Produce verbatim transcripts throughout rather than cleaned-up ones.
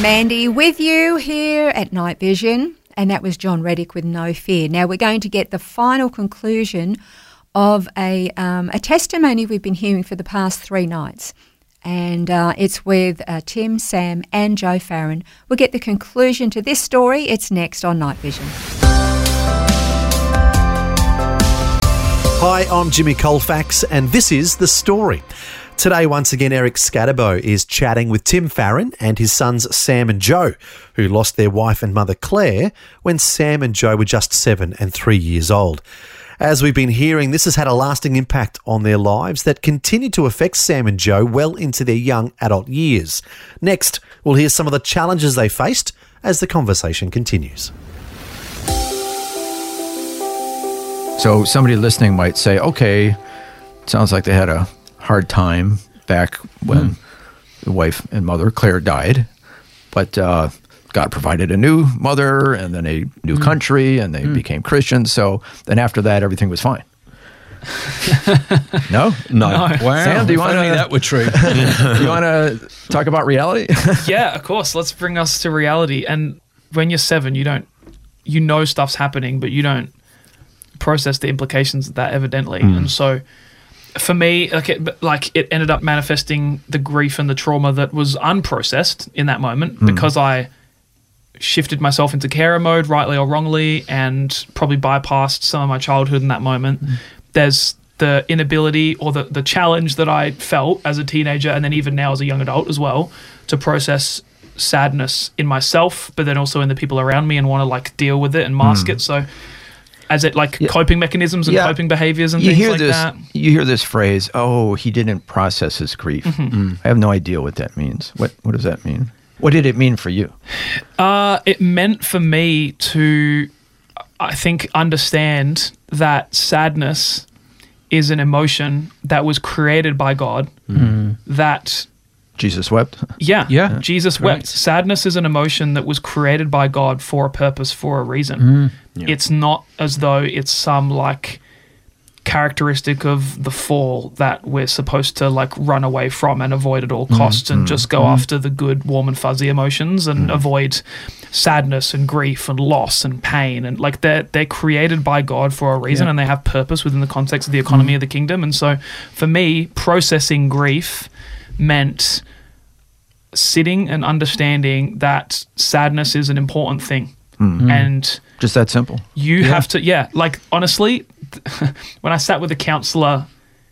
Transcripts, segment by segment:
Mandy with you here at Night Vision, and that was John Reddick with No Fear. Now we're going to get the final conclusion of a um, a testimony we've been hearing for the past three nights, and uh, it's with uh, Tim, Sam and Joe Farron. We'll get the conclusion to this story. It's next on Night Vision. Hi, I'm Jimmy Colfax, and this is The Story. Today, once again, Eric Scatterbo is chatting with Tim Farron and his sons Sam and Joe, who lost their wife and mother Claire when Sam and Joe were just seven and three years old. As we've been hearing, this has had a lasting impact on their lives that continued to affect Sam and Joe well into their young adult years. Next, we'll hear some of the challenges they faced as the conversation continues. So somebody listening might say, okay, sounds like they had a hard time back when mm. the wife and mother, Claire, died. But uh, God provided a new mother and then a new mm. country, and they mm. became Christians. So then after that, everything was fine. No? No. No. Wow. Sam, do you want to... that were true. Do you want to talk about reality? Yeah, of course. Let's bring us to reality. And when you're seven, you don't... You know stuff's happening, but you don't process the implications of that, evidently. Mm. And so... For me, like it, like it ended up manifesting the grief and the trauma that was unprocessed in that moment mm. because I shifted myself into carer mode, rightly or wrongly, and probably bypassed some of my childhood in that moment. Mm. There's the inability or the, the challenge that I felt as a teenager, and then even now as a young adult as well, to process sadness in myself, but then also in the people around me, and want to like deal with it and mask mm. it. So as it like yeah. coping mechanisms and yeah. coping behaviors and you things hear like this, that. You hear this phrase, oh, he didn't process his grief. Mm-hmm. Mm. I have no idea what that means. What What does that mean? What did it mean for you? Uh, it meant for me to, I think, understand that sadness is an emotion that was created by God, mm. that... Jesus wept? Yeah, yeah. Jesus Correct. wept. Sadness is an emotion that was created by God for a purpose, for a reason. Mm. Yeah. It's not as though it's some like characteristic of the fall that we're supposed to like run away from and avoid at all costs mm. and mm. just go mm. after the good, warm and fuzzy emotions and mm. avoid sadness and grief and loss and pain. And like they're, they're created by God for a reason yeah. and they have purpose within the context of the economy mm. of the kingdom. And so for me, processing grief meant sitting and understanding that sadness is an important thing. Mm. And just that simple. You yeah. have to, yeah, like honestly, when I sat with a counselor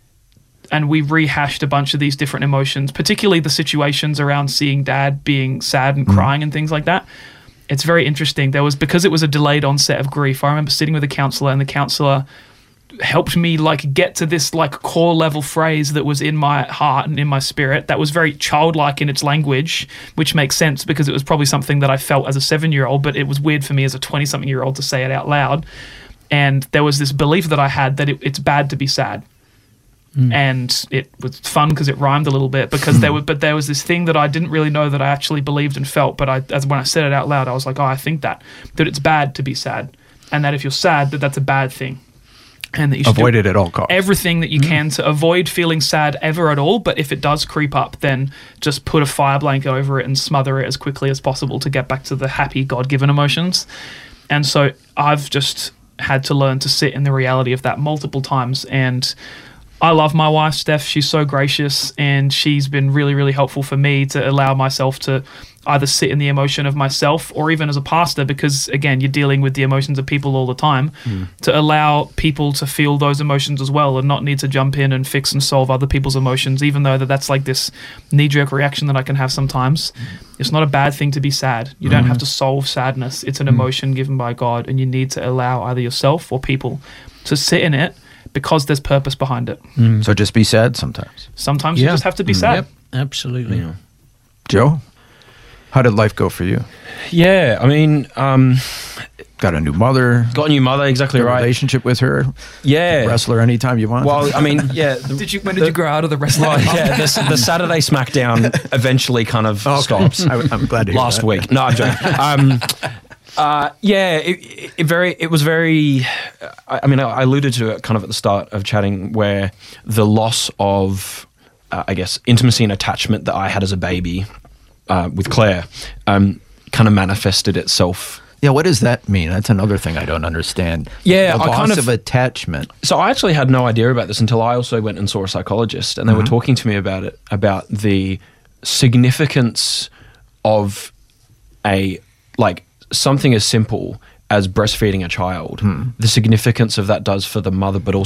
and we rehashed a bunch of these different emotions, particularly the situations around seeing dad being sad and mm. crying and things like that, it's very interesting. There was, because it was a delayed onset of grief, I remember sitting with a counselor and the counselor helped me like get to this like core level phrase that was in my heart and in my spirit that was very childlike in its language, which makes sense because it was probably something that I felt as a seven-year-old, but it was weird for me as a twenty-something-year-old to say it out loud. And there was this belief that I had that it, it's bad to be sad. Mm. And it was fun because it rhymed a little bit because mm. there was, but there was this thing that I didn't really know that I actually believed and felt, but I, as when I said it out loud, I was like, oh, I think that, that it's bad to be sad. And that if you're sad, that that's a bad thing. And that you should avoid do it at all costs. Everything that you mm. can to avoid feeling sad ever at all. But if it does creep up, then just put a fire blanket over it and smother it as quickly as possible to get back to the happy God-given emotions. And so I've just had to learn to sit in the reality of that multiple times. And I love my wife, Steph. She's so gracious, and she's been really, really helpful for me to allow myself to either sit in the emotion of myself or even as a pastor, because, again, you're dealing with the emotions of people all the time, mm. to allow people to feel those emotions as well and not need to jump in and fix and solve other people's emotions, even though that that's like this knee-jerk reaction that I can have sometimes. Mm. It's not a bad thing to be sad. You mm. don't have to solve sadness. It's an mm. emotion given by God, and you need to allow either yourself or people to sit in it because there's purpose behind it. Mm. So just be sad sometimes. Sometimes yeah. you just have to be mm. sad. Yep, absolutely. Yeah. Joe, how did life go for you? Yeah, I mean... Um, got a new mother. Got a new mother, exactly right. Relationship with her. Yeah. Wrestle her anytime you want. Well, I mean, yeah. The, did you? When the, did you grow out of the wrestling? Well, yeah, the, the Saturday SmackDown eventually kind of okay. stops. I, I'm glad to hear Last that. week. No, I'm joking. Um, uh, yeah, it, it very. It was very... I, I mean, I alluded to it kind of at the start of chatting where the loss of, uh, I guess, intimacy and attachment that I had as a baby uh, with Claire um, kind of manifested itself. Yeah, what does that mean? That's another thing I don't understand. Yeah, the I loss kind of- of attachment. So I actually had no idea about this until I also went and saw a psychologist, and they were talking to me about it, about the significance of a, like, something as simple as breastfeeding a child, the significance of that does for the mother, but also